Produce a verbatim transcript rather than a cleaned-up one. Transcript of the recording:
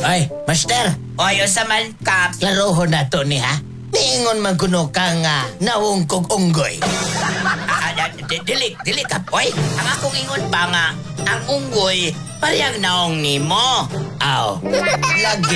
Ay, master, Oy, sa man, Kap. laroho na to ni ha. Niingon man kuno ka nga nawong kog unggoy. Ah, ah, di- dili, dili, Kap. Oy, ang akong ingon pa nga, ang unggoy, parehang naong nimo. Aw, lagi